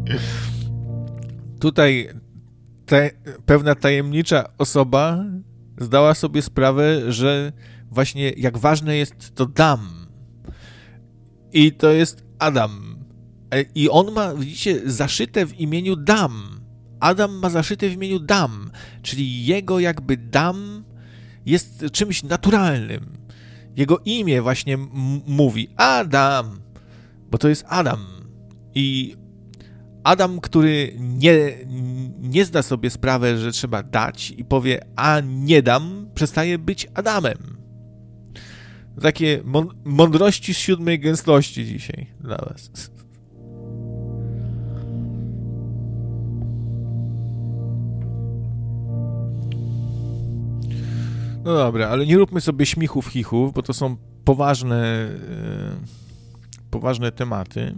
Tutaj pewna tajemnicza osoba zdała sobie sprawę, że właśnie jak ważne jest to dam. I to jest Adam. I on ma, widzicie, zaszyte w imieniu dam. Adam ma zaszyte w imieniu dam, czyli jego jakby dam jest czymś naturalnym. Jego imię właśnie mówi Adam, bo to jest Adam. I Adam, który nie zda sobie sprawę, że trzeba dać i powie, a nie dam, przestaje być Adamem. Takie mądrości z 7 gęstości dzisiaj dla was. No dobra, ale nie róbmy sobie śmichów, chichów, bo to są poważne tematy.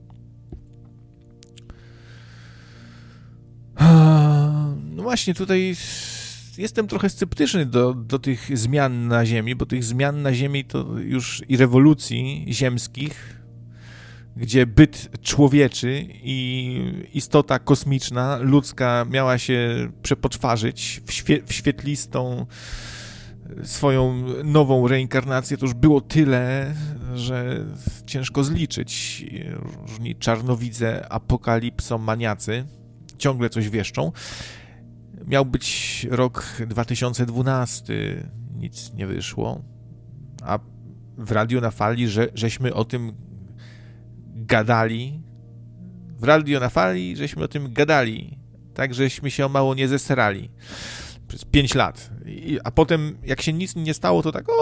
No właśnie, tutaj jestem trochę sceptyczny do tych zmian na Ziemi, bo tych zmian na Ziemi to już i rewolucji ziemskich, gdzie byt człowieczy i istota kosmiczna, ludzka miała się przepoczwarzyć w świetlistą swoją nową reinkarnację, to już było tyle, że ciężko zliczyć. Różni czarnowidze, apokalipsomaniacy ciągle coś wieszczą. Miał być rok 2012, nic nie wyszło, a w Radiu na Fali, żeśmy o tym gadali. W Radiu na Fali, żeśmy o tym gadali, tak żeśmy się o mało nie zesrali przez 5 lat. A potem, jak się nic nie stało, to tak,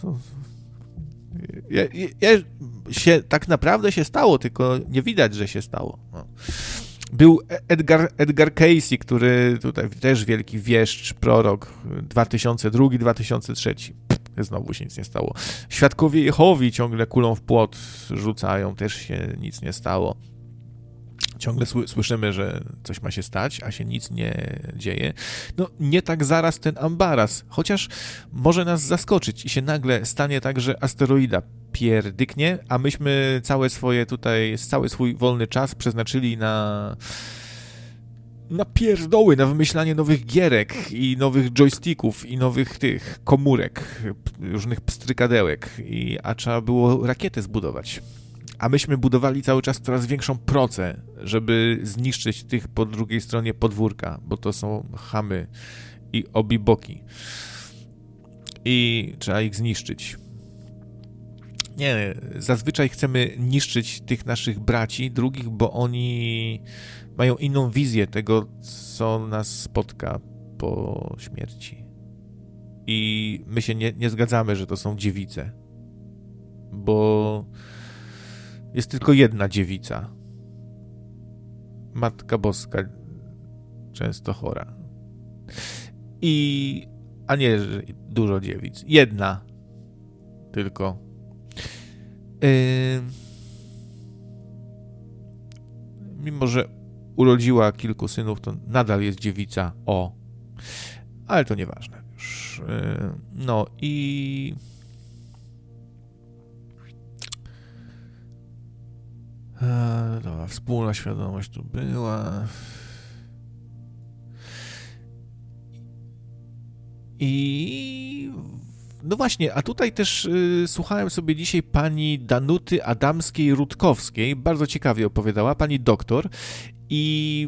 tak naprawdę się stało, tylko nie widać, że się stało. No. Był Edgar Cayce, który tutaj też wielki wieszcz, prorok, 2002-2003. Znowu się nic nie stało. Świadkowie Jehowi ciągle kulą w płot rzucają, też się nic nie stało. Ciągle słyszymy, że coś ma się stać, a się nic nie dzieje. No nie tak zaraz ten ambaras, chociaż może nas zaskoczyć i się nagle stanie tak, że asteroida pierdyknie, a myśmy cały swój wolny czas przeznaczyli na pierdoły, na wymyślanie nowych gierek i nowych joysticków i nowych tych komórek, różnych pstrykadełek, a trzeba było rakietę zbudować. A myśmy budowali cały czas coraz większą procę, żeby zniszczyć tych po drugiej stronie podwórka, bo to są chamy i obiboki. I trzeba ich zniszczyć. Nie, zazwyczaj chcemy niszczyć tych naszych braci drugich, bo oni mają inną wizję tego, co nas spotka po śmierci. I my się nie zgadzamy, że to są dziewice. Bo jest tylko jedna dziewica. Matka Boska, często chora. A nie dużo dziewic. Jedna tylko. Mimo że urodziła kilku synów, to nadal jest dziewica. Ale to nieważne już. No i dobra, wspólna świadomość tu była. No właśnie, a tutaj też słuchałem sobie dzisiaj pani Danuty Adamskiej-Rutkowskiej, bardzo ciekawie opowiadała, pani doktor, i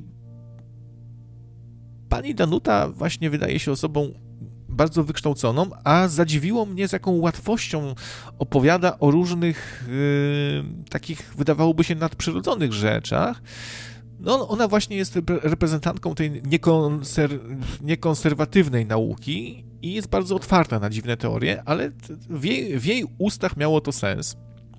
pani Danuta właśnie wydaje się osobą bardzo wykształconą, a zadziwiło mnie, z jaką łatwością opowiada o różnych takich, wydawałoby się, nadprzyrodzonych rzeczach. No, ona właśnie jest reprezentantką tej niekonserwatywnej nauki i jest bardzo otwarta na dziwne teorie, ale w jej ustach miało to sens.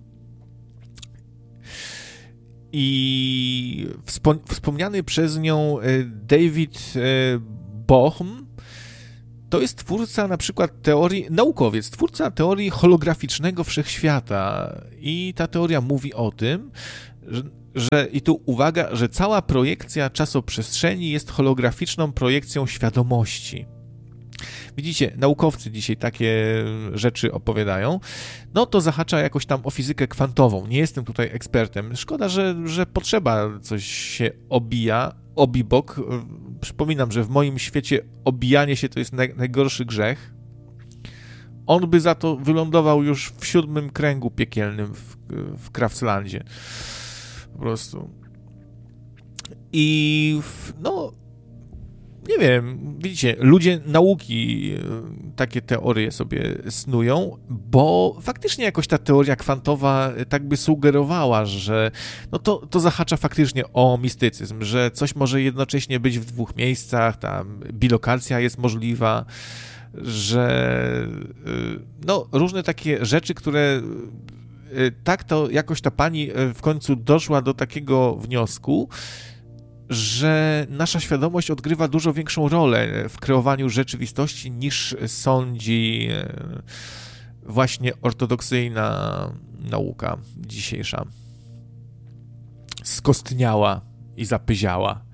I wspomniany przez nią David Bohm to jest twórca na przykład naukowiec, twórca teorii holograficznego wszechświata. I ta teoria mówi o tym, że i tu uwaga, że cała projekcja czasoprzestrzeni jest holograficzną projekcją świadomości. Widzicie, naukowcy dzisiaj takie rzeczy opowiadają, no to zahacza jakoś tam o fizykę kwantową. Nie jestem tutaj ekspertem. Szkoda, że potrzeba coś się obibok. Przypominam, że w moim świecie obijanie się to jest najgorszy grzech. On by za to wylądował już w 7. kręgu piekielnym w Kraftslandzie. Po prostu. I no, nie wiem, widzicie, ludzie nauki takie teorie sobie snują, bo faktycznie jakoś ta teoria kwantowa tak by sugerowała, że no to zahacza faktycznie o mistycyzm, że coś może jednocześnie być w 2 miejscach, tam bilokacja jest możliwa, że no różne takie rzeczy, które tak to jakoś ta pani w końcu doszła do takiego wniosku, że nasza świadomość odgrywa dużo większą rolę w kreowaniu rzeczywistości niż sądzi właśnie ortodoksyjna nauka dzisiejsza. Skostniała i zapyziała.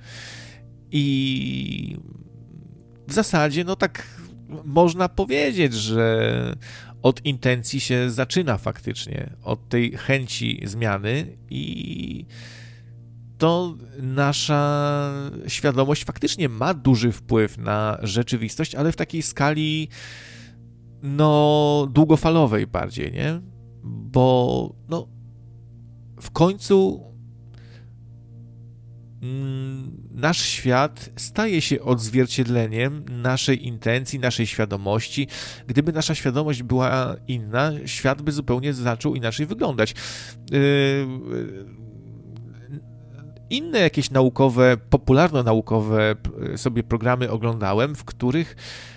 I w zasadzie, no tak można powiedzieć, że od intencji się zaczyna faktycznie, od tej chęci zmiany i to nasza świadomość faktycznie ma duży wpływ na rzeczywistość, ale w takiej skali no długofalowej bardziej, nie? Bo no w końcu nasz świat staje się odzwierciedleniem naszej intencji, naszej świadomości. Gdyby nasza świadomość była inna, świat by zupełnie zaczął inaczej wyglądać. Inne jakieś naukowe, popularno-naukowe sobie programy oglądałem, w których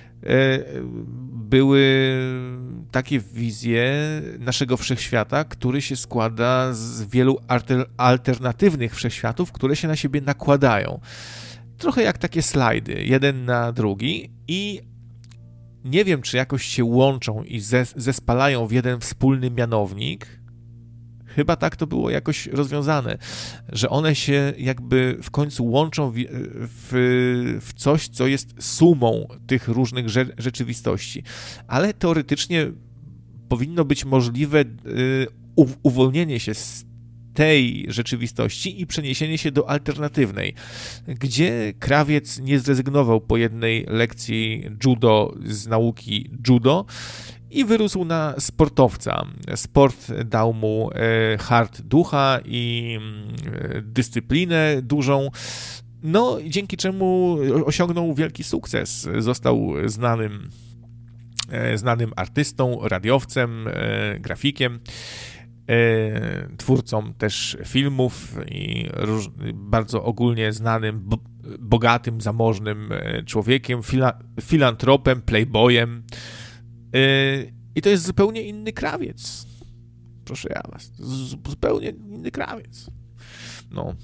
były takie wizje naszego wszechświata, który się składa z wielu alternatywnych wszechświatów, które się na siebie nakładają. Trochę jak takie slajdy, jeden na drugi i nie wiem, czy jakoś się łączą i zespalają w jeden wspólny mianownik. Chyba tak to było jakoś rozwiązane, że one się jakby w końcu łączą w coś, co jest sumą tych różnych rzeczywistości. Ale teoretycznie powinno być możliwe uwolnienie się z tej rzeczywistości i przeniesienie się do alternatywnej, gdzie krawiec nie zrezygnował po jednej lekcji judo z nauki judo i wyrósł na sportowca. Sport dał mu hart ducha i dyscyplinę dużą, no dzięki czemu osiągnął wielki sukces. Został znanym artystą, radiowcem, grafikiem, twórcą też filmów i bardzo ogólnie znanym, bogatym, zamożnym człowiekiem, filantropem, playboyem. I to jest zupełnie inny krawiec. Proszę ja was, zupełnie inny krawiec. No.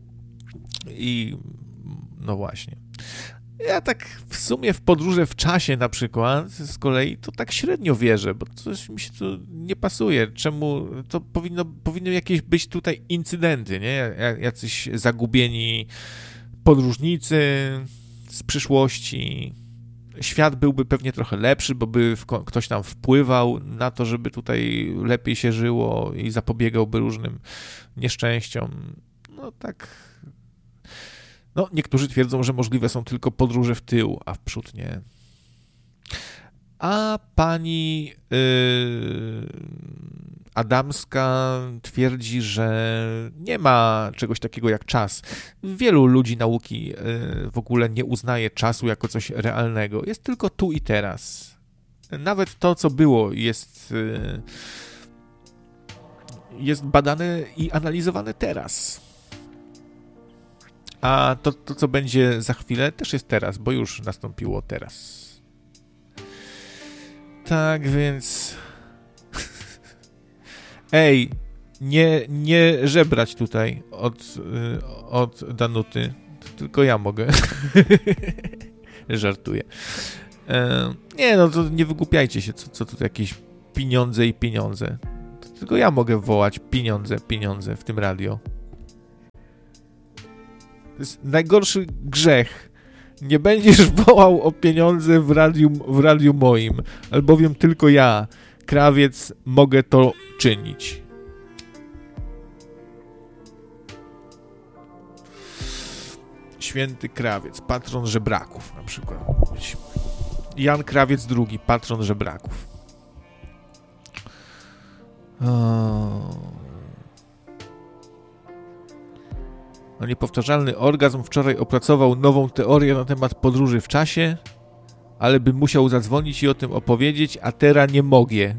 I no właśnie. Ja tak w sumie w podróże w czasie na przykład z kolei to tak średnio wierzę, bo coś mi się tu nie pasuje. Czemu to powinny jakieś być tutaj incydenty, nie? Jacyś zagubieni podróżnicy z przyszłości. Świat byłby pewnie trochę lepszy, bo by ktoś tam wpływał na to, żeby tutaj lepiej się żyło i zapobiegałby różnym nieszczęściom. No tak. No, niektórzy twierdzą, że możliwe są tylko podróże w tył, a w przód nie. A pani Adamska twierdzi, że nie ma czegoś takiego jak czas. Wielu ludzi nauki w ogóle nie uznaje czasu jako coś realnego. Jest tylko tu i teraz. Nawet to, co było, jest badane i analizowane teraz. A to, co będzie za chwilę, też jest teraz, bo już nastąpiło teraz. Tak więc... Ej, nie żebrać tutaj od Danuty. To tylko ja mogę. Żartuję. Nie, no to nie wygłupiajcie się, co tu jakieś pieniądze i pieniądze. To tylko ja mogę wołać pieniądze w tym radio. To jest najgorszy grzech, Nie będziesz wołał o pieniądze w radiu moim, albowiem tylko ja, krawiec, mogę to czynić. Święty Krawiec, patron żebraków na przykład. Jan Krawiec II, patron żebraków. Niepowtarzalny orgazm wczoraj opracował nową teorię na temat podróży w czasie, ale bym musiał zadzwonić i o tym opowiedzieć, a teraz nie mogę.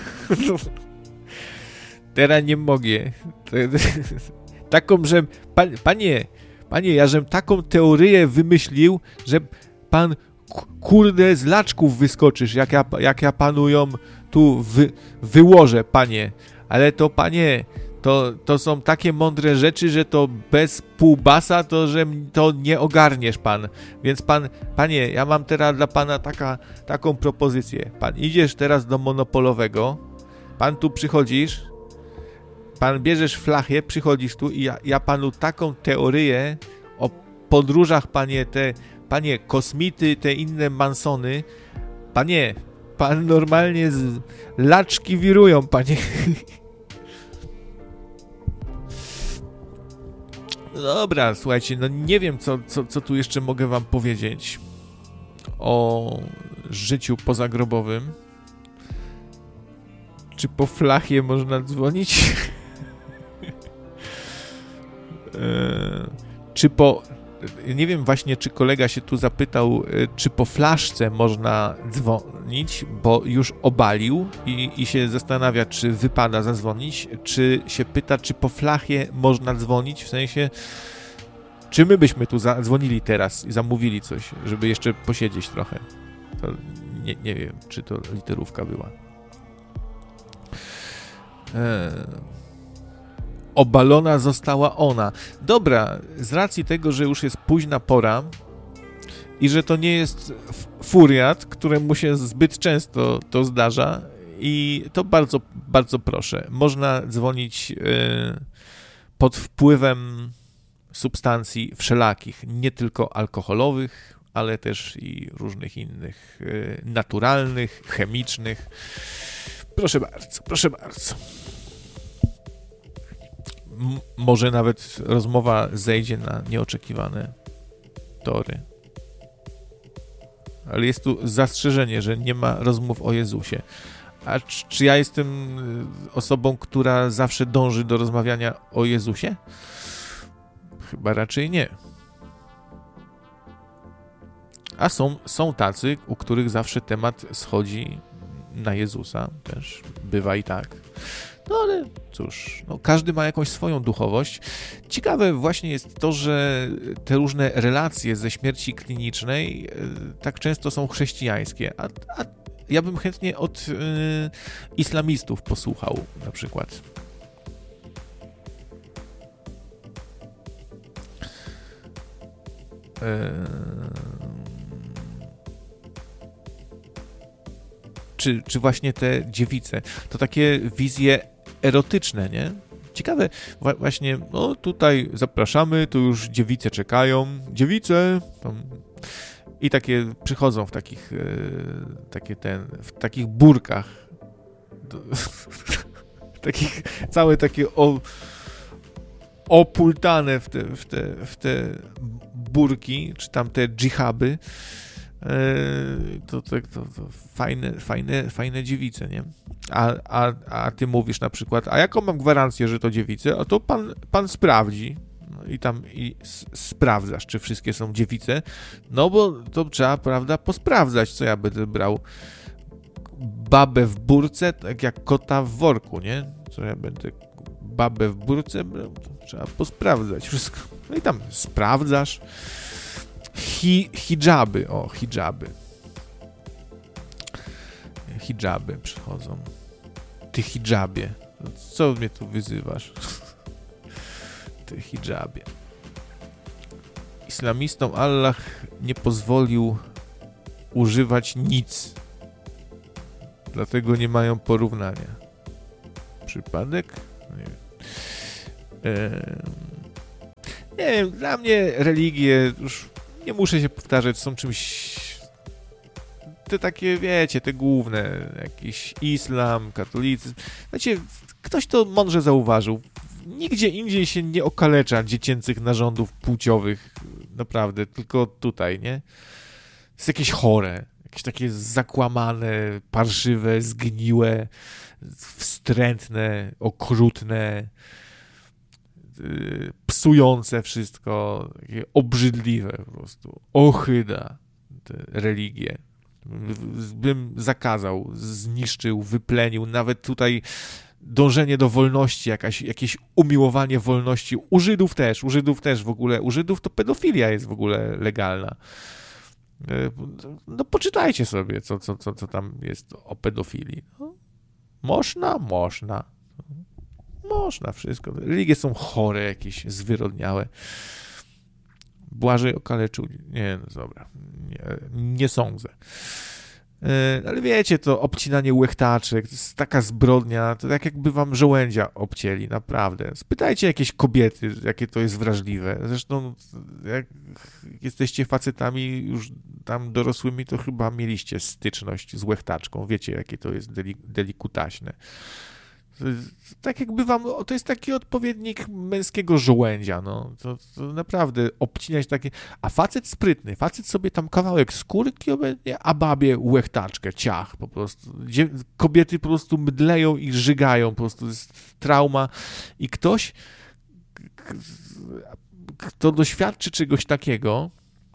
Teraz nie mogę. Taką, że... Panie, ja żem taką teorię wymyślił, że pan kurde z laczków wyskoczysz, jak ja panu ją tu wyłożę, panie. Ale to, panie, to są takie mądre rzeczy, że to bez półbasa to, że to nie ogarniesz pan. Więc panie, ja mam teraz dla pana taką propozycję. Pan idziesz teraz do monopolowego, pan tu przychodzisz, pan bierzesz flachę, przychodzisz tu i ja panu taką teorię o podróżach, panie kosmity, te inne Mansony, pan normalnie laczki wirują, panie. Dobra, słuchajcie, no nie wiem, co tu jeszcze mogę wam powiedzieć o życiu pozagrobowym. Czy po flachie można dzwonić? Nie wiem właśnie, czy kolega się tu zapytał, czy po flaszce można dzwonić, bo już obalił i się zastanawia, czy wypada zadzwonić, czy się pyta, czy po flachie można dzwonić, w sensie, czy my byśmy tu zadzwonili teraz i zamówili coś, żeby jeszcze posiedzieć trochę. To nie wiem, czy to literówka była. Obalona została ona. Dobra, z racji tego, że już jest późna pora i że to nie jest furiat, któremu się zbyt często to zdarza, i to bardzo, bardzo proszę. Można dzwonić pod wpływem substancji wszelakich, nie tylko alkoholowych, ale też i różnych innych naturalnych, chemicznych. Proszę bardzo, proszę bardzo. Może nawet rozmowa zejdzie na nieoczekiwane tory. Ale jest tu zastrzeżenie, że nie ma rozmów o Jezusie. A czy ja jestem osobą, która zawsze dąży do rozmawiania o Jezusie? Chyba raczej nie. A są tacy, u których zawsze temat schodzi na Jezusa. Też bywa i tak. No ale cóż, każdy ma jakąś swoją duchowość. Ciekawe właśnie jest to, że te różne relacje ze śmierci klinicznej tak często są chrześcijańskie, a ja bym chętnie od islamistów posłuchał na przykład. Czy właśnie te dziewice, to takie wizje erotyczne, nie? Ciekawe, właśnie, no tutaj zapraszamy, tu już dziewice czekają, dziewice, i takie przychodzą w takich, w takich burkach, takich, całe takie opultane w te burki, czy tam te dżihaby. To fajne dziewice, nie? A ty mówisz na przykład, a jaką mam gwarancję, że to dziewice? A to pan sprawdzi. No i tam sprawdzasz, czy wszystkie są dziewice. No bo to trzeba, prawda, posprawdzać, co ja będę brał. Babę w burce, tak jak kota w worku, nie? Co ja będę babę w burce brał? To trzeba posprawdzać wszystko. No i tam sprawdzasz. Hidżaby, hidżaby przychodzą. Ty hidżabie, co mnie tu wyzywasz? Ty hidżabie. Islamistom Allah nie pozwolił używać nic, dlatego nie mają porównania. Przypadek? Nie wiem. Nie wiem, dla mnie religie już nie muszę się powtarzać, są czymś... Te takie, wiecie, te główne, jakiś islam, katolicyzm. Wiecie, ktoś to mądrze zauważył. Nigdzie indziej się nie okalecza dziecięcych narządów płciowych, naprawdę, tylko tutaj, nie? Jest jakieś chore, jakieś takie zakłamane, parszywe, zgniłe, wstrętne, okrutne, psujące wszystko, takie obrzydliwe po prostu, ohyda te religie. Bym zakazał, zniszczył, wyplenił, nawet tutaj dążenie do wolności, jakieś umiłowanie wolności. U Żydów też w ogóle, u Żydów to pedofilia jest w ogóle legalna. No poczytajcie sobie, co tam jest o pedofilii. No, można wszystko. Religie są chore jakieś, zwyrodniałe. Błażej okaleczył. Nie, no dobra. Nie sądzę. Ale wiecie, to obcinanie łechtaczek, to jest taka zbrodnia, to tak jakby wam żołędzia obcięli, naprawdę. Spytajcie jakieś kobiety, jakie to jest wrażliwe. Zresztą jak jesteście facetami już tam dorosłymi, to chyba mieliście styczność z łechtaczką. Wiecie, jakie to jest delikutaśne. Tak jakby wam, to jest taki odpowiednik męskiego żołędzia, no, to naprawdę obcinać takie, a facet sprytny, facet sobie tam kawałek skórki obędzie, a babie łechtaczkę, ciach, po prostu, kobiety po prostu mdleją i żygają, po prostu jest trauma i ktoś, kto doświadczy czegoś takiego,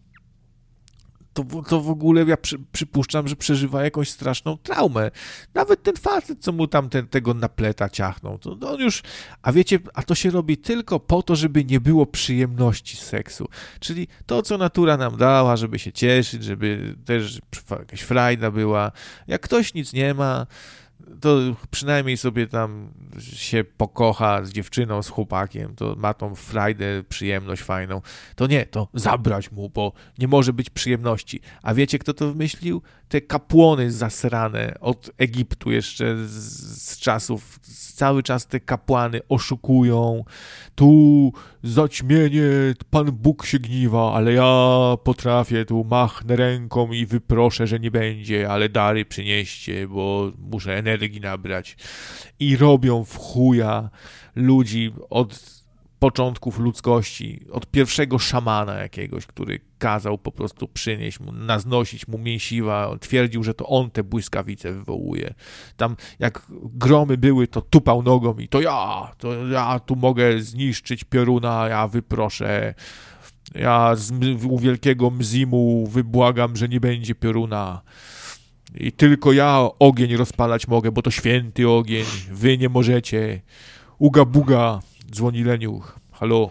to w ogóle ja przypuszczam, że przeżywa jakąś straszną traumę. Nawet ten facet, co mu tam tego napleta ciachnął, to on już, a wiecie, a to się robi tylko po to, żeby nie było przyjemności z seksu. Czyli to, co natura nam dała, żeby się cieszyć, żeby też jakaś frajda była. Jak ktoś nic nie ma, to przynajmniej sobie tam się pokocha z dziewczyną, z chłopakiem, to ma tą frajdę, przyjemność fajną. To nie, to zabrać mu, bo nie może być przyjemności. A wiecie, kto to wymyślił? Te kapłony zasrane od Egiptu jeszcze z czasów, cały czas te kapłany oszukują. Tu zaćmienie, Pan Bóg się gniewa, ale ja potrafię, tu machnę ręką i wyproszę, że nie będzie, ale dary przynieście, bo muszę energii nabrać. I robią w chuja ludzi od początków ludzkości, od pierwszego szamana jakiegoś, który kazał po prostu przynieść mu, naznosić mu mięsiwa, twierdził, że to on te błyskawice wywołuje. Tam jak gromy były, to tupał nogą i to ja tu mogę zniszczyć pioruna, ja wyproszę, ja u wielkiego Mzimu wybłagam, że nie będzie pioruna. I tylko ja ogień rozpalać mogę, bo to święty ogień, wy nie możecie. Uga buga, dzwoni leniuch. Halo.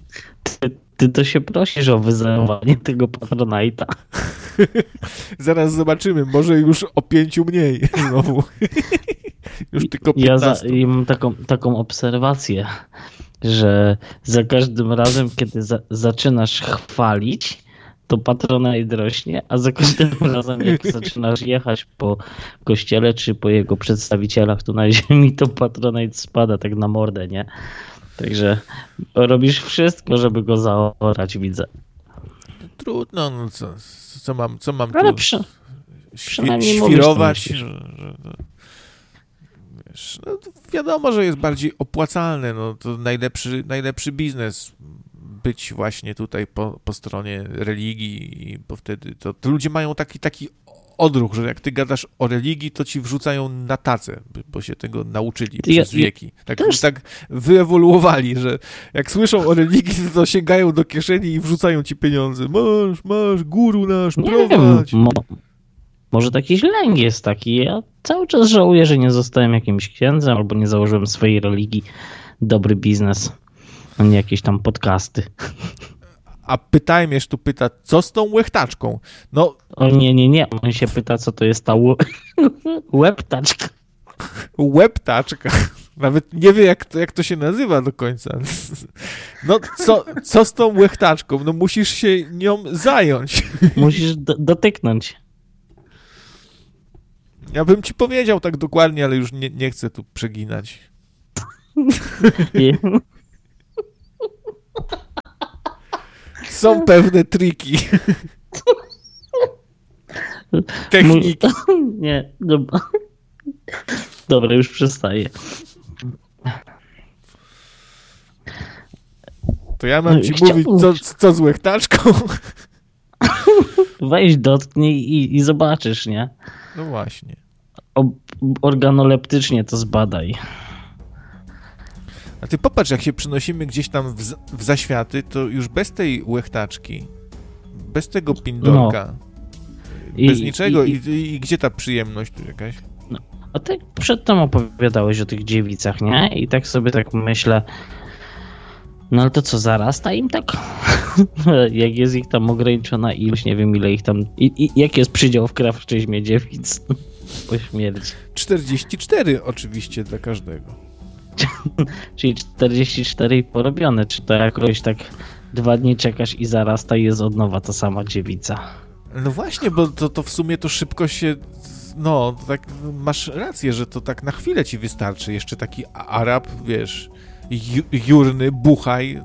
Ty to się prosisz o wyzerowanie tego Patronite'a. Zaraz zobaczymy, może już o 5 mniej znowu. Już tylko 15. Ja mam taką obserwację, że za każdym razem, kiedy zaczynasz chwalić, to Patronite rośnie, a za każdym razem, jak zaczynasz jechać po kościele czy po jego przedstawicielach tu na ziemi, to Patronite spada tak na mordę, nie? Także robisz wszystko, żeby go zaorać, widzę. Trudno, no co mam ale tu świrować? Wiesz, no, wiadomo, że jest bardziej opłacalne, no to najlepszy biznes być właśnie tutaj po stronie religii, bo wtedy to ludzie mają taki odruch, że jak ty gadasz o religii, to ci wrzucają na tacę, bo się tego nauczyli przez wieki. Tak wyewoluowali, że jak słyszą o religii, to sięgają do kieszeni i wrzucają ci pieniądze. Masz, guru nasz, prowadź. Może taki lęk jest taki. Ja cały czas żałuję, że nie zostałem jakimś księdzem albo nie założyłem swojej religii. Dobry biznes, a nie jakieś tam podcasty. A Pytajmierz tu pyta, co z tą łechtaczką? No. O nie. On się pyta, co to jest ta łeptaczka. Łeptaczka. Nawet nie wie, jak to się nazywa do końca. No, co z tą łechtaczką? No, musisz się nią zająć. Musisz dotyknąć. Ja bym ci powiedział tak dokładnie, ale już nie chcę tu przeginać. Są pewne triki. Techniki. Nie, dobra. Dobra, już przestaję. To ja mam ci mówić, co z łechtaczką? Weź, dotknij i zobaczysz, nie? No właśnie. Organoleptycznie to zbadaj. A ty popatrz, jak się przenosimy gdzieś tam w zaświaty, to już bez tej łechtaczki, bez tego pindorka, bez niczego i gdzie ta przyjemność tu jakaś? No, a ty przedtem opowiadałeś o tych dziewicach, nie? I tak sobie tak myślę, no ale to co, zarasta im tak? Jak jest ich tam ograniczona ilość, nie wiem ile ich tam... jaki jest przydział w krawczyźmie dziewic po śmierci? 44 oczywiście dla każdego. Czyli 44 i porobione. Czy to jakoś tak 2 dni czekasz i zarasta i jest od nowa ta sama dziewica? No właśnie, bo to w sumie to szybko się... No, tak masz rację, że to tak na chwilę ci wystarczy. Jeszcze taki Arab, wiesz, jurny, buchaj,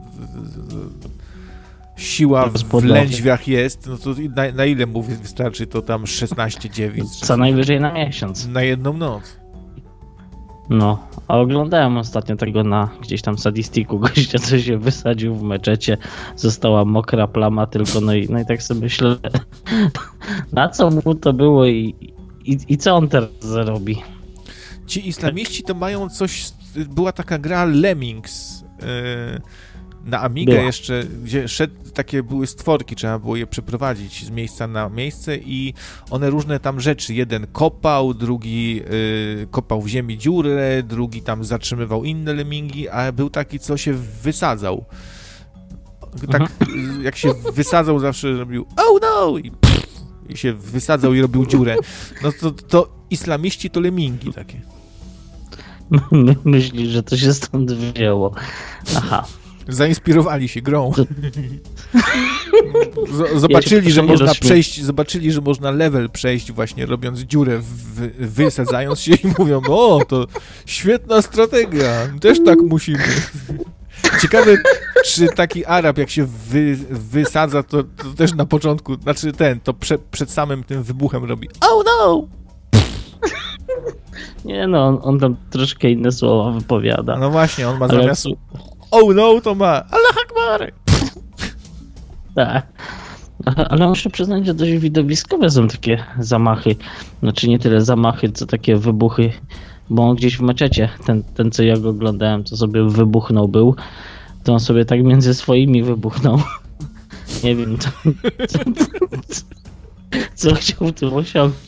siła w lędźwiach jest, no to na ile mu wystarczy to tam 16 dziewic? Co najwyżej na miesiąc. Na jedną noc. No, a oglądałem ostatnio tego na gdzieś tam sadistiku gościa, co się wysadził w meczecie, została mokra plama tylko, no i tak sobie myślę, na co mu to było i co on teraz zrobi? Ci islamiści to mają coś, była taka gra Lemmings na Amigę jeszcze, gdzie takie były stworki, trzeba było je przeprowadzić z miejsca na miejsce i one różne tam rzeczy, jeden kopał, drugi kopał w ziemi dziurę, drugi tam zatrzymywał inne lemmingi, a był taki, co się wysadzał. Tak, jak się wysadzał, zawsze robił oh no! I się wysadzał i robił dziurę. No to islamiści to lemmingi takie. Myślisz, że to się stąd wzięło. Aha. Zainspirowali się grą. Zobaczyli, że można level przejść właśnie robiąc dziurę, wysadzając się i mówią, o, to świetna strategia, też tak musimy. Ciekawe, czy taki Arab, jak się wysadza, to też na początku, znaczy to przed samym tym wybuchem robi oh no! Nie no, on tam troszkę inne słowa wypowiada. No właśnie, on ma zamiast oh no, to ma Allah Akbar! Tak. Ale muszę przyznać, że dość widowiskowe są takie zamachy. Znaczy nie tyle zamachy, co takie wybuchy. Bo on gdzieś w meczecie, ten co ja go oglądałem, co sobie wybuchnął był, to on sobie tak między swoimi wybuchnął. Nie wiem, co chciał tym osiągnąć.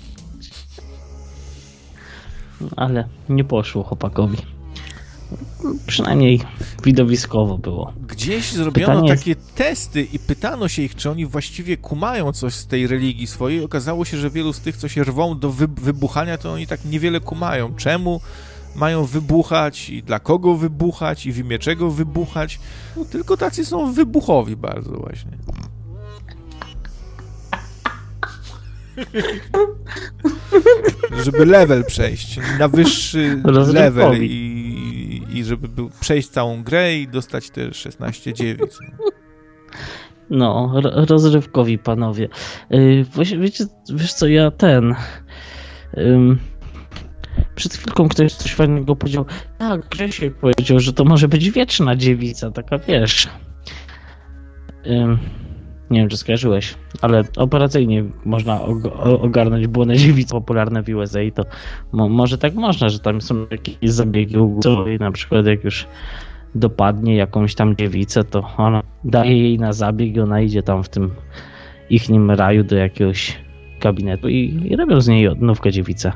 Ale nie poszło chłopakowi. Przynajmniej widowiskowo było. Gdzieś zrobiono takie testy i pytano się ich, czy oni właściwie kumają coś z tej religii swojej. Okazało się, że wielu z tych, co się rwą do wybuchania, to oni tak niewiele kumają. Czemu mają wybuchać i dla kogo wybuchać i w imię czego wybuchać. Tylko tacy są wybuchowi bardzo właśnie. Żeby level przejść na wyższy level i żeby przejść całą grę i dostać te 16 dziewic. No, rozrywkowi panowie. Wiesz co, ja przed chwilką ktoś coś fajnego powiedział. Tak, Grzesiek powiedział, że to może być wieczna dziewica, taka wiesz. Nie wiem, czy skojarzyłeś, ale operacyjnie można ogarnąć błonę dziewicy popularne w USA i to może tak można, że tam są jakieś zabiegi ugłowe i na przykład jak już dopadnie jakąś tam dziewicę, to ona daje jej na zabieg i ona idzie tam w tym ichnim raju do jakiegoś gabinetu i robią z niej odnówkę dziewicę.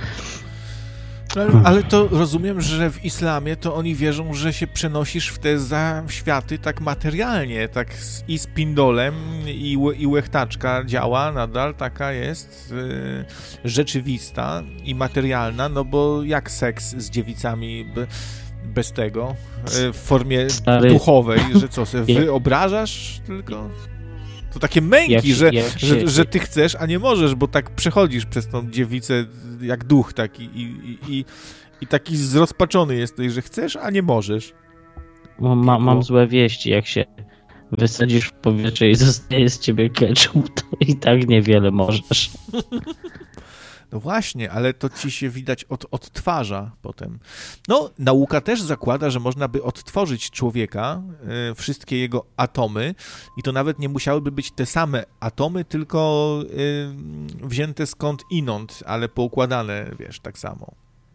Ale to rozumiem, że w islamie to oni wierzą, że się przenosisz w te zaświaty tak materialnie, tak i z pindolem i łechtaczka działa nadal, taka jest rzeczywista i materialna, no bo jak seks z dziewicami bez tego, w formie duchowej, że co, sobie wyobrażasz tylko? To takie męki, że ty chcesz, a nie możesz, bo tak przechodzisz przez tą dziewicę jak duch taki i taki zrozpaczony jesteś, że chcesz, a nie możesz. Mam złe wieści, jak się wysadzisz w powietrze i zostaje z ciebie ketchup, to i tak niewiele możesz. No właśnie, ale to ci się widać odtwarza potem. No, nauka też zakłada, że można by odtworzyć człowieka, wszystkie jego atomy i to nawet nie musiałyby być te same atomy, tylko wzięte skąd inąd, ale poukładane, wiesz, tak samo.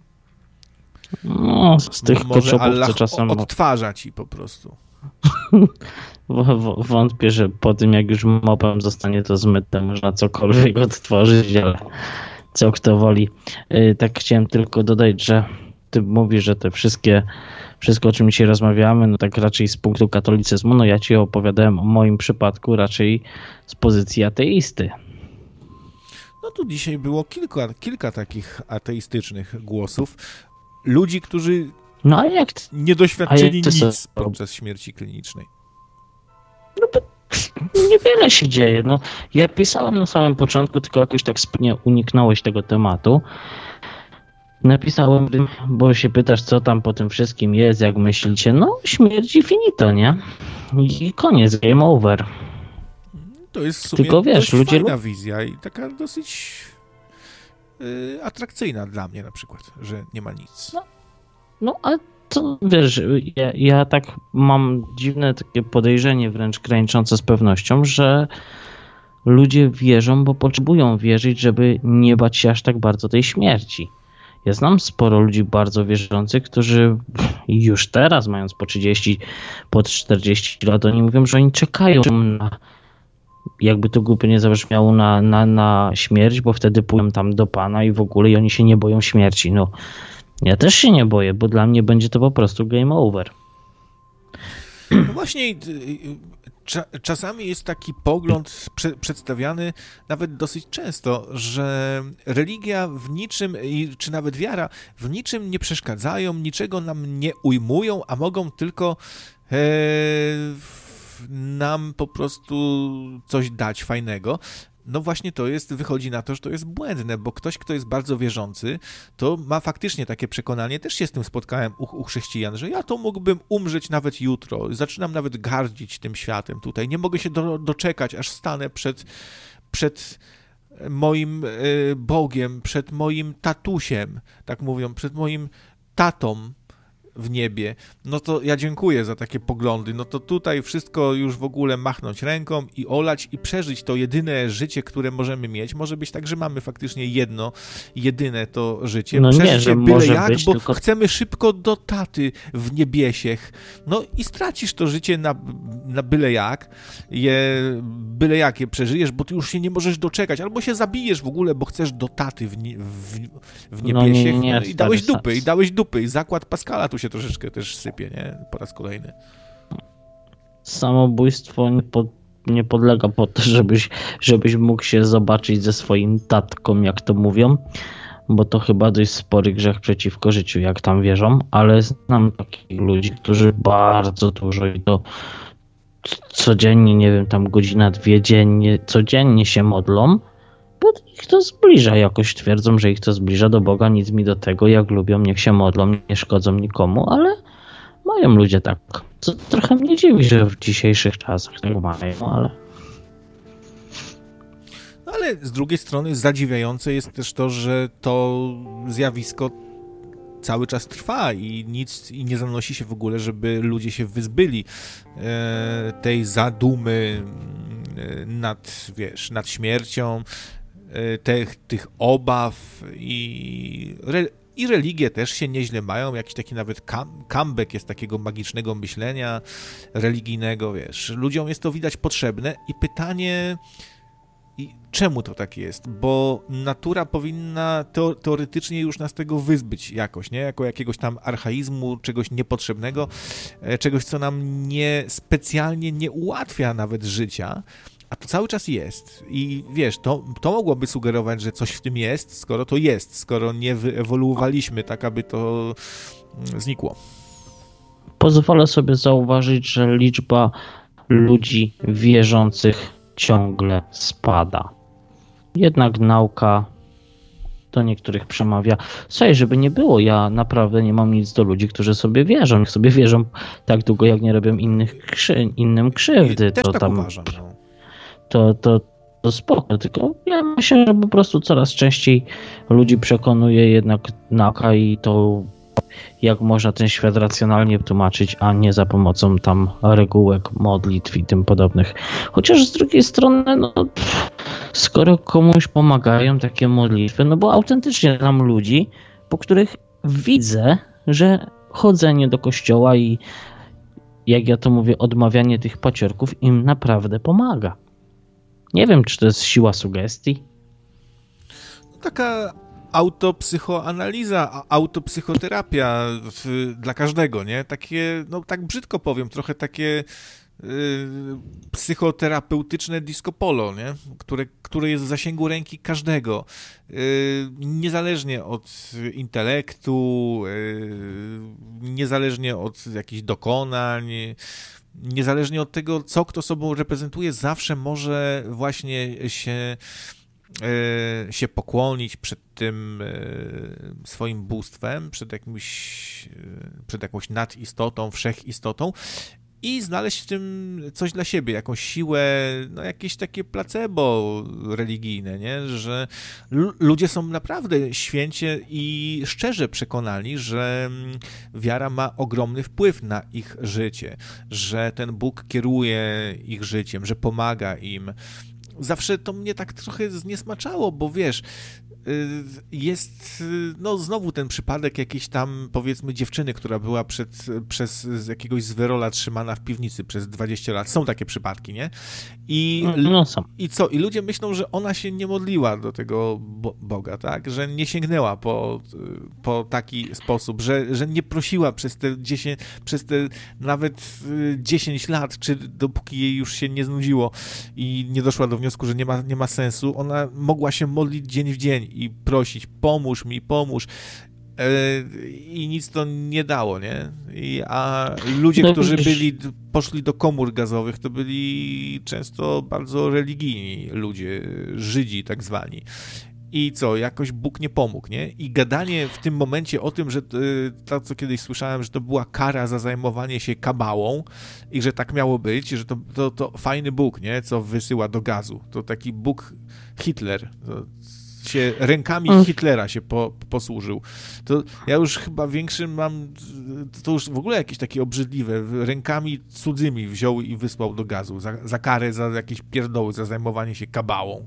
No, z tych ketchupów, co czasem... odtwarza ci po prostu. Wątpię, że po tym, jak już mopem zostanie to zmyte, można cokolwiek odtworzyć, ale co kto woli. Tak chciałem tylko dodać, że ty mówisz, że te wszystko, o czym dzisiaj rozmawiamy, no tak raczej z punktu katolicyzmu, no ja ci opowiadałem o moim przypadku raczej z pozycji ateisty. No tu dzisiaj było kilka takich ateistycznych głosów. Ludzi, którzy nie doświadczyli nic podczas śmierci klinicznej. No bo niewiele się dzieje. No, ja pisałem na samym początku, tylko jakoś tak sprytnie uniknąłeś tego tematu. Napisałem, bo się pytasz, co tam po tym wszystkim jest, jak myślicie. No, śmierć i finito, nie? I koniec, game over. To jest w sumie tylko, wiesz, dość fajna wizja i taka dosyć atrakcyjna dla mnie na przykład, że nie ma nic. No a to wiesz, ja tak mam dziwne takie podejrzenie, wręcz graniczące z pewnością, że ludzie wierzą, bo potrzebują wierzyć, żeby nie bać się aż tak bardzo tej śmierci. Ja znam sporo ludzi bardzo wierzących, którzy już teraz, mając po 30, po 40 lat, oni mówią, że oni czekają na, jakby to głupio nie zabrzmiało, na śmierć, bo wtedy pójdą tam do Pana i w ogóle i oni się nie boją śmierci. No, ja też się nie boję, bo dla mnie będzie to po prostu game over. No właśnie, czasami jest taki pogląd przedstawiany nawet dosyć często, że religia w niczym, czy nawet wiara w niczym nie przeszkadzają, niczego nam nie ujmują, a mogą tylko nam po prostu coś dać fajnego. No właśnie wychodzi na to, że to jest błędne, bo ktoś, kto jest bardzo wierzący, to ma faktycznie takie przekonanie, też się z tym spotkałem u chrześcijan, że ja to mógłbym umrzeć nawet jutro, zaczynam nawet gardzić tym światem tutaj, nie mogę się doczekać, aż stanę przed moim Bogiem, przed moim tatusiem, tak mówią, przed moim tatą w niebie. No to ja dziękuję za takie poglądy. No to tutaj wszystko już w ogóle machnąć ręką i olać i przeżyć to jedyne życie, które możemy mieć. Może być tak, że mamy faktycznie jedyne to życie. No przeżyć nie, że byle może jak, być, bo tylko... chcemy szybko do taty w niebiesiech. No i stracisz to życie na byle jak. Byle jak je przeżyjesz, bo ty już się nie możesz doczekać. Albo się zabijesz w ogóle, bo chcesz do taty w niebiesiech. No nie, i dałeś dupy. I zakład Pascala tu się troszeczkę też sypie, nie? Po raz kolejny. Samobójstwo nie podlega pod to, żebyś mógł się zobaczyć ze swoim tatką, jak to mówią, bo to chyba dość spory grzech przeciwko życiu, jak tam wierzą, ale znam takich ludzi, którzy bardzo dużo i to codziennie, nie wiem, tam godzina, 2 dziennie, codziennie się modlą, bo ich to zbliża jakoś, twierdzą, że ich to zbliża do Boga, nic mi do tego, jak lubią, niech się modlą, nie szkodzą nikomu, ale mają ludzie tak. Co trochę mnie dziwi, że w dzisiejszych czasach tak mają, ale... No ale z drugiej strony zadziwiające jest też to, że to zjawisko cały czas trwa i nie zanosi się w ogóle, żeby ludzie się wyzbyli tej zadumy nad śmiercią, tych obaw i religie też się nieźle mają, jakiś taki nawet comeback jest takiego magicznego myślenia religijnego, wiesz. Ludziom jest to widać potrzebne i pytanie, czemu to tak jest? Bo natura powinna teoretycznie już nas tego wyzbyć jakoś, nie? Jako jakiegoś tam archaizmu, czegoś niepotrzebnego, czegoś, co nam specjalnie nie ułatwia nawet życia, a to cały czas jest. I wiesz, to mogłoby sugerować, że coś w tym jest, skoro nie wyewoluowaliśmy tak, aby to znikło. Pozwolę sobie zauważyć, że liczba ludzi wierzących ciągle spada. Jednak nauka do niektórych przemawia. Słuchaj, żeby nie było, ja naprawdę nie mam nic do ludzi, którzy sobie wierzą. Niech sobie wierzą tak długo, jak nie robią innym krzywdy. Też to tak tam, uważam. No. to spoko, tylko ja myślę, że po prostu coraz częściej ludzi przekonuje jednak nauka i to, jak można ten świat racjonalnie tłumaczyć, a nie za pomocą tam regułek, modlitw i tym podobnych. Chociaż z drugiej strony, no skoro komuś pomagają takie modlitwy, no bo autentycznie znam ludzi, po których widzę, że chodzenie do kościoła i, jak ja to mówię, odmawianie tych paciorków im naprawdę pomaga. Nie wiem, czy to jest siła sugestii. Taka autopsychoanaliza, autopsychoterapia dla każdego, nie? Takie, no tak brzydko powiem, trochę takie psychoterapeutyczne disco polo, nie? Które jest w zasięgu ręki każdego. Niezależnie od intelektu, niezależnie od jakichś dokonań, niezależnie od tego, co kto sobą reprezentuje, zawsze może właśnie się pokłonić przed tym swoim bóstwem, przed jakąś nadistotą, wszechistotą i znaleźć w tym coś dla siebie, jakąś siłę, no jakieś takie placebo religijne, nie? Że ludzie są naprawdę święcie i szczerze przekonani, że wiara ma ogromny wpływ na ich życie, że ten Bóg kieruje ich życiem, że pomaga im. Zawsze to mnie tak trochę zniesmaczało, bo wiesz, jest no znowu ten przypadek jakiejś tam, powiedzmy, dziewczyny, która była przez jakiegoś zwerola trzymana w piwnicy przez 20 lat. Są takie przypadki, nie? I co? I ludzie myślą, że ona się nie modliła do tego Boga, tak? Że nie sięgnęła po taki sposób, że nie prosiła przez te nawet 10 lat, czy dopóki jej już się nie znudziło i nie doszła do wniosku, że nie ma sensu, ona mogła się modlić dzień w dzień i prosić, pomóż mi, pomóż. I nic to nie dało, nie? A ludzie, którzy poszli do komór gazowych, to byli często bardzo religijni ludzie, Żydzi tak zwani. I co? Jakoś Bóg nie pomógł, nie? I gadanie w tym momencie o tym, że to, co kiedyś słyszałem, że to była kara za zajmowanie się kabałą i że tak miało być, że to fajny Bóg, nie? Co wysyła do gazu. To taki Bóg Hitler, się rękami Hitlera się posłużył. To ja już chyba większym mam, to już w ogóle jakieś takie obrzydliwe, rękami cudzymi wziął i wysłał do gazu za karę, za jakieś pierdoły, za zajmowanie się kabałą.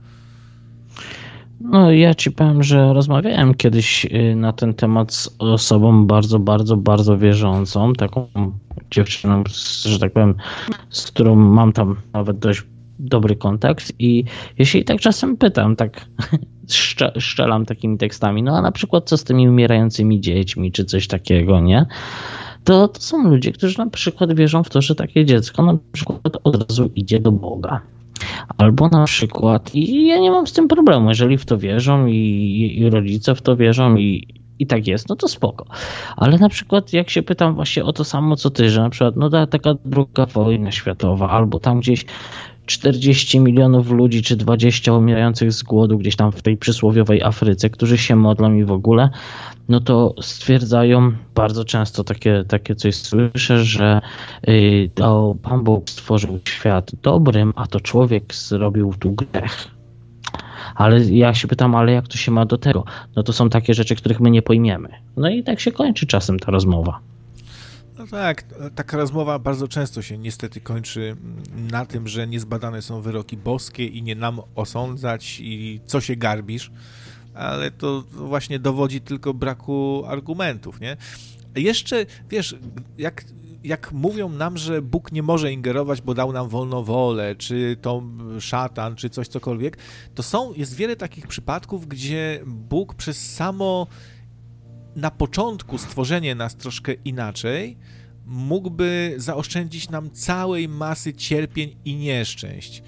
No ja ci powiem, że rozmawiałem kiedyś na ten temat z osobą bardzo, bardzo, bardzo wierzącą, taką dziewczyną, że tak powiem, z którą mam tam nawet dość dobry kontakt i jeśli tak czasem pytam, tak szczelam takimi tekstami, no a na przykład co z tymi umierającymi dziećmi, czy coś takiego, nie? To są ludzie, którzy na przykład wierzą w to, że takie dziecko na przykład od razu idzie do Boga. Albo na przykład, i ja nie mam z tym problemu, jeżeli w to wierzą i rodzice w to wierzą i tak jest, no to spoko. Ale na przykład jak się pytam właśnie o to samo co ty, że na przykład no taka druga wojna światowa, albo tam gdzieś 40 milionów ludzi, czy 20 umierających z głodu gdzieś tam w tej przysłowiowej Afryce, którzy się modlą i w ogóle, no to stwierdzają bardzo często takie coś słyszę, że to Pan Bóg stworzył świat dobrym, a to człowiek zrobił tu grzech. Ale ja się pytam, ale jak to się ma do tego? No to są takie rzeczy, których my nie pojmiemy. No i tak się kończy czasem ta rozmowa. No tak, taka rozmowa bardzo często się niestety kończy na tym, że niezbadane są wyroki boskie i nie nam osądzać i co się garbisz, ale to właśnie dowodzi tylko braku argumentów, nie? Jeszcze, wiesz, jak mówią nam, że Bóg nie może ingerować, bo dał nam wolną wolę, czy to szatan, czy coś cokolwiek, to jest wiele takich przypadków, gdzie Bóg przez samo na początku stworzenie nas troszkę inaczej mógłby zaoszczędzić nam całej masy cierpień i nieszczęść.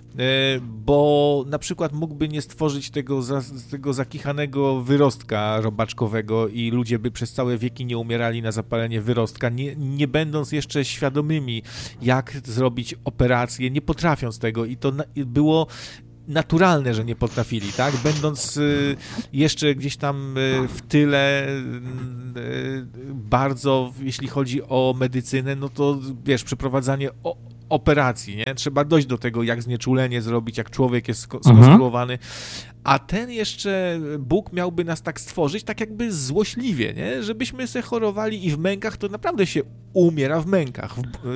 Bo na przykład mógłby nie stworzyć tego zakichanego wyrostka robaczkowego i ludzie by przez całe wieki nie umierali na zapalenie wyrostka, nie będąc jeszcze świadomymi, jak zrobić operację, nie potrafiąc tego i to było naturalne, że nie potrafili, tak? Będąc jeszcze gdzieś tam w tyle bardzo, jeśli chodzi o medycynę, no to wiesz, przeprowadzanie operacji, nie? Trzeba dojść do tego, jak znieczulenie zrobić, jak człowiek jest skonstruowany. A ten jeszcze Bóg miałby nas tak stworzyć, tak jakby złośliwie, nie? Żebyśmy se chorowali i w mękach, to naprawdę się umiera w mękach,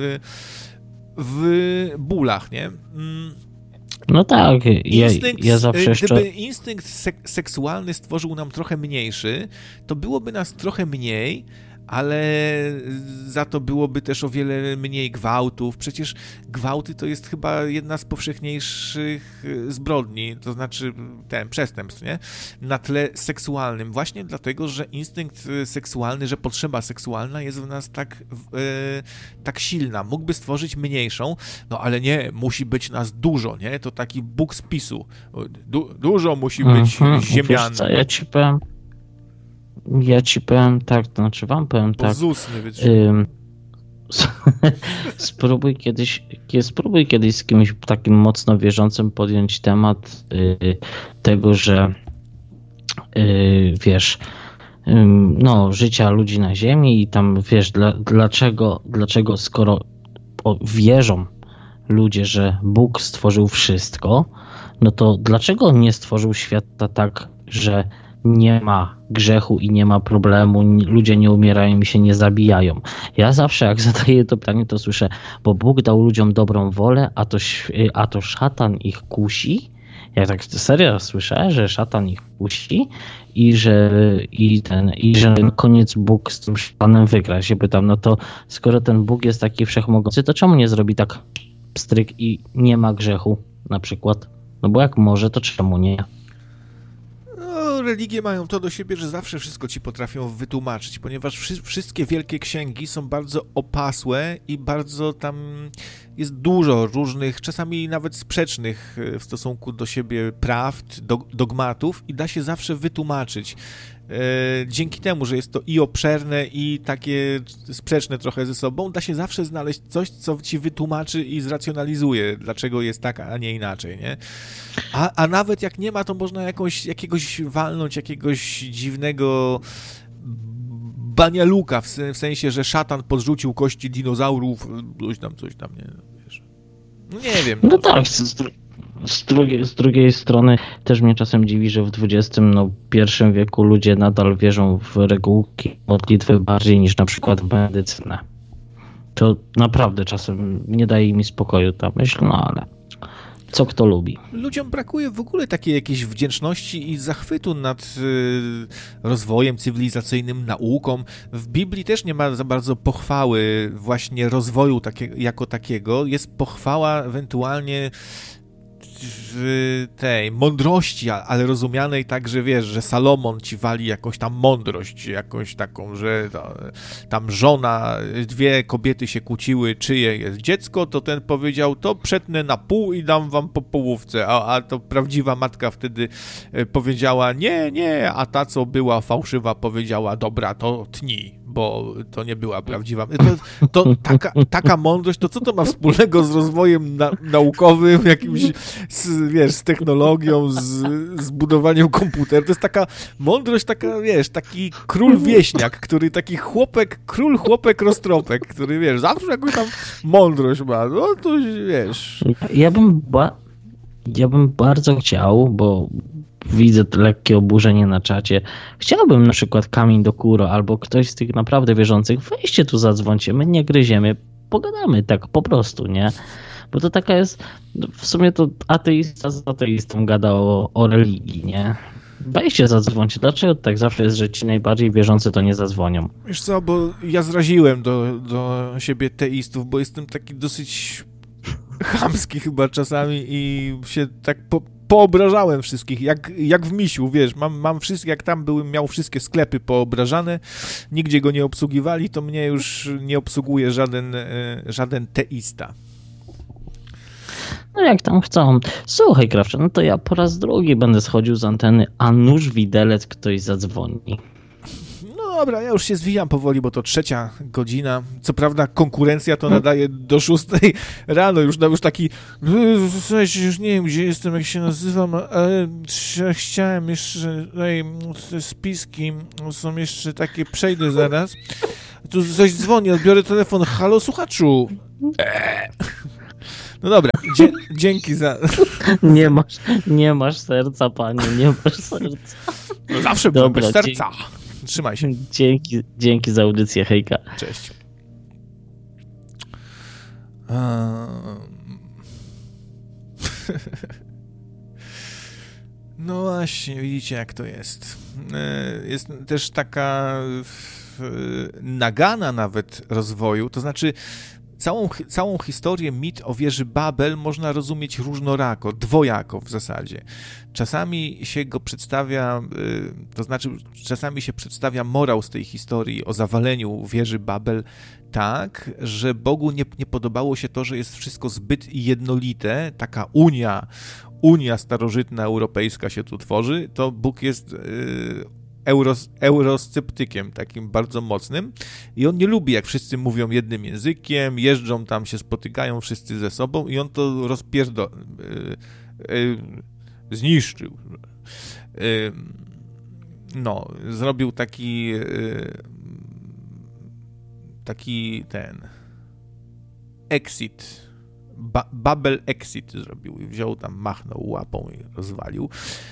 w bólach, nie? No tak, ja zawsze gdyby instynkt seksualny stworzył nam trochę mniejszy, to byłoby nas trochę mniej, ale za to byłoby też o wiele mniej gwałtów. Przecież gwałty to jest chyba jedna z powszechniejszych zbrodni, to znaczy przestępstw, nie? Na tle seksualnym. Właśnie dlatego, że instynkt seksualny, że potrzeba seksualna jest w nas tak silna. Mógłby stworzyć mniejszą, no ale nie, musi być nas dużo, nie? To taki Bóg z PiS-u. Dużo musi być ziemian. Wiesz co, ja ci powiem tak, to znaczy wam powiem tak. ZUS nie wytrzyma. Spróbuj kiedyś z kimś takim mocno wierzącym podjąć temat tego, że wiesz, no, życia ludzi na ziemi i tam wiesz, dlaczego skoro wierzą ludzie, że Bóg stworzył wszystko, no to dlaczego nie stworzył świata tak, że nie ma grzechu i nie ma problemu, ludzie nie umierają i się nie zabijają. Ja zawsze jak zadaję to pytanie, to słyszę, bo Bóg dał ludziom dobrą wolę, a to szatan ich kusi. Ja tak serio słyszę, że szatan ich kusi i że na koniec Bóg z tym szatanem wygra. Się pytam, no to skoro ten Bóg jest taki wszechmogący, to czemu nie zrobi tak pstryk i nie ma grzechu na przykład? No bo jak może, to czemu nie? Religie mają to do siebie, że zawsze wszystko ci potrafią wytłumaczyć, ponieważ wszystkie wielkie księgi są bardzo opasłe i bardzo tam jest dużo różnych, czasami nawet sprzecznych w stosunku do siebie prawd, dogmatów i da się zawsze wytłumaczyć. Dzięki temu, że jest to i obszerne, i takie sprzeczne trochę ze sobą, da się zawsze znaleźć coś, co ci wytłumaczy i zracjonalizuje, dlaczego jest tak, a nie inaczej, nie? A nawet jak nie ma, to można jakiegoś walnąć, jakiegoś dziwnego banialuka, w sensie, że szatan podrzucił kości dinozaurów, coś tam, nie wiesz. No nie wiem. No tak, z drugiej strony też mnie czasem dziwi, że w XXI wieku ludzie nadal wierzą w regułki modlitwy bardziej niż na przykład w medycynę. To naprawdę czasem nie daje mi spokoju ta myśl, no ale co kto lubi. Ludziom brakuje w ogóle takiej jakiejś wdzięczności i zachwytu nad rozwojem cywilizacyjnym, nauką. W Biblii też nie ma za bardzo pochwały właśnie rozwoju jako takiego. Jest pochwała ewentualnie tej mądrości, ale rozumianej tak, że wiesz, że Salomon ci wali jakąś tam mądrość, jakąś taką, że tam żona, dwie kobiety się kłóciły, czyje jest dziecko, to ten powiedział, to przetnę na pół i dam wam po połówce, a to prawdziwa matka wtedy powiedziała, nie, a ta, co była fałszywa, powiedziała, dobra, to tnij, bo to nie była prawdziwa. To taka mądrość, to co to ma wspólnego z rozwojem naukowym, jakimś, z technologią, z budowaniem komputera? To jest taka mądrość, taki król wieśniak, który taki król chłopek roztropek, który, zawsze jakąś tam mądrość ma. No to, Ja bym bardzo chciał, bo widzę lekkie oburzenie na czacie. Chciałbym na przykład Kamień do Kuro albo ktoś z tych naprawdę wierzących, weźcie tu, zadzwońcie, my nie gryziemy, pogadamy tak po prostu, nie? Bo to taka jest, w sumie to ateista z ateistą gada o religii, nie? Weźcie, zadzwońcie. Dlaczego tak zawsze jest, że ci najbardziej wierzący to nie zadzwonią? Wiesz co, bo ja zraziłem do siebie teistów, bo jestem taki dosyć chamski chyba czasami i się tak poobrażałem wszystkich, jak w Misiu, mam wszystkie, jak tam miał wszystkie sklepy poobrażane, nigdzie go nie obsługiwali, to mnie już nie obsługuje żaden teista. No jak tam chcą. Słuchaj, Krawcze, no to ja po raz drugi będę schodził z anteny, a nuż widelec ktoś zadzwoni. No, dobra, ja już się zwijam powoli, bo to 3:00. Co prawda konkurencja to nadaje do 6:00 rano, już taki, słuchajcie, już nie wiem, gdzie jestem, jak się nazywam, ale chciałem jeszcze, te spiski są jeszcze takie, przejdę zaraz. Tu coś dzwoni, odbiorę telefon, halo słuchaczu. No dobra, dzięki za... Nie masz serca, panie, nie masz serca. No zawsze byłem bez serca. Trzymaj się. Dzięki za audycję, hejka. Cześć. No właśnie, widzicie jak to jest. Jest też taka nagana nawet rozwoju, to znaczy całą historię, mit o wieży Babel można rozumieć różnorako, dwojako w zasadzie. Czasami się go przedstawia, to znaczy czasami się przedstawia morał z tej historii o zawaleniu wieży Babel tak, że Bogu nie podobało się to, że jest wszystko zbyt jednolite, taka Unia starożytna europejska się tu tworzy, to Bóg jest eurosceptykiem takim bardzo mocnym i on nie lubi, jak wszyscy mówią jednym językiem, jeżdżą tam, się spotykają wszyscy ze sobą i on to zniszczył. No, zrobił taki exit, Babel exit zrobił i wziął tam, machnął łapą i rozwalił.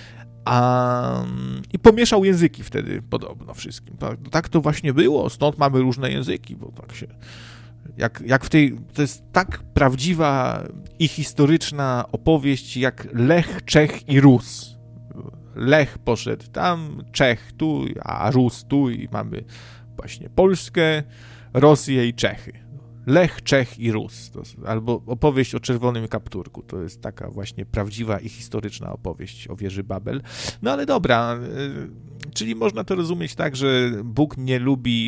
I pomieszał języki wtedy podobno wszystkim. Tak to właśnie było, stąd mamy różne języki, bo tak się... Jak w tej... To jest tak prawdziwa i historyczna opowieść, jak Lech, Czech i Rus. Lech poszedł tam, Czech tu, a Rus tu i mamy właśnie Polskę, Rosję i Czechy. Lech, Czech i Rus. Albo opowieść o czerwonym kapturku. To jest taka właśnie prawdziwa i historyczna opowieść o wieży Babel. No ale dobra, czyli można to rozumieć tak, że Bóg nie lubi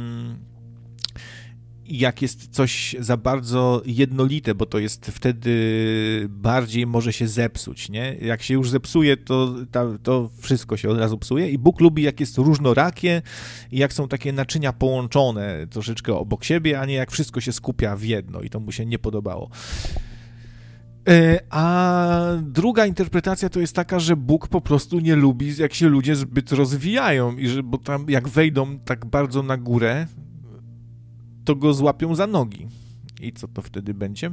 jak jest coś za bardzo jednolite, bo to jest wtedy bardziej może się zepsuć, nie? Jak się już zepsuje, to wszystko się od razu psuje i Bóg lubi, jak jest różnorakie i jak są takie naczynia połączone troszeczkę obok siebie, a nie jak wszystko się skupia w jedno i to mu się nie podobało. A druga interpretacja to jest taka, że Bóg po prostu nie lubi, jak się ludzie zbyt rozwijają i bo tam jak wejdą tak bardzo na górę, to go złapią za nogi. I co to wtedy będzie?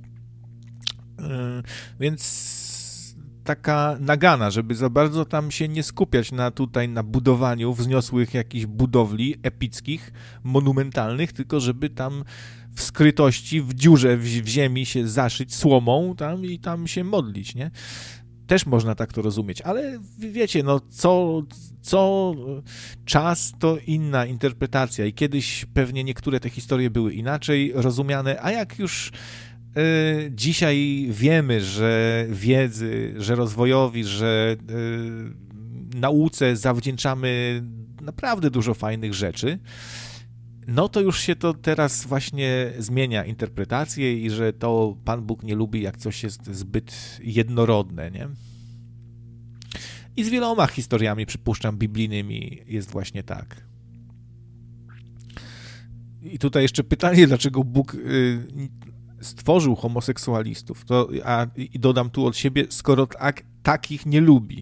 Więc taka nagana, żeby za bardzo tam się nie skupiać na budowaniu wzniosłych jakichś budowli epickich, monumentalnych, tylko żeby tam w skrytości, w dziurze w ziemi się zaszyć słomą tam i tam się modlić, nie? Też można tak to rozumieć, ale wiecie, no co czas to inna interpretacja i kiedyś pewnie niektóre te historie były inaczej rozumiane, a jak już dzisiaj wiemy, że wiedzy, że rozwojowi, że nauce zawdzięczamy naprawdę dużo fajnych rzeczy, no to już się to teraz właśnie zmienia interpretację i że to Pan Bóg nie lubi, jak coś jest zbyt jednorodne, nie? I z wieloma historiami, przypuszczam, biblijnymi jest właśnie tak. I tutaj jeszcze pytanie, dlaczego Bóg stworzył homoseksualistów. I dodam tu od siebie, skoro takich nie lubi.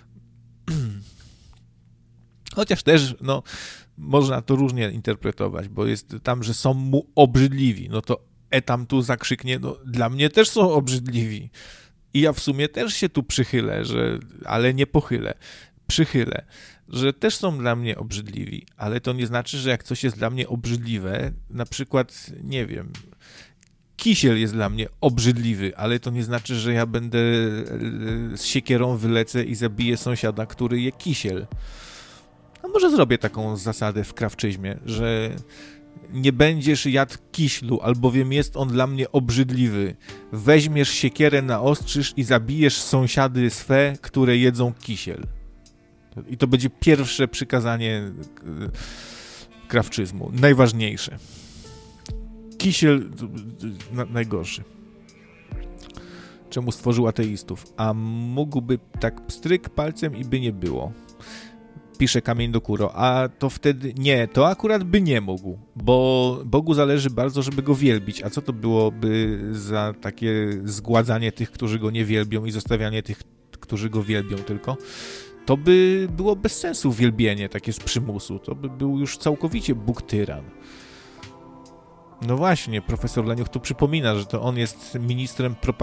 Chociaż też, no, można to różnie interpretować, bo jest tam, że są mu obrzydliwi. No to tam tu zakrzyknie, no dla mnie też są obrzydliwi. I ja w sumie też się tu przychylę, ale nie pochylę. Przychylę, że też są dla mnie obrzydliwi, ale to nie znaczy, że jak coś jest dla mnie obrzydliwe, na przykład, nie wiem, kisiel jest dla mnie obrzydliwy, ale to nie znaczy, że ja będę z siekierą wylecę i zabiję sąsiada, który je kisiel. A może zrobię taką zasadę w krawczyzmie, że nie będziesz jadł kiślu, albowiem jest on dla mnie obrzydliwy. Weźmiesz siekierę, naostrzysz i zabijesz sąsiady swe, które jedzą kisiel. I to będzie pierwsze przykazanie krawczyzmu, najważniejsze. Kisiel najgorszy. Czemu stworzył ateistów? A mógłby tak pstryk palcem i by nie było. spisze kamień do kuro, a to wtedy nie, to akurat by nie mógł, bo Bogu zależy bardzo, żeby go wielbić, a co to byłoby za takie zgładzanie tych, którzy go nie wielbią i zostawianie tych, którzy go wielbią tylko? To by było bez sensu wielbienie takie z przymusu, to by był już całkowicie Bóg tyran. No właśnie, profesor Leniuch tu przypomina, że to on jest ministrem propagandy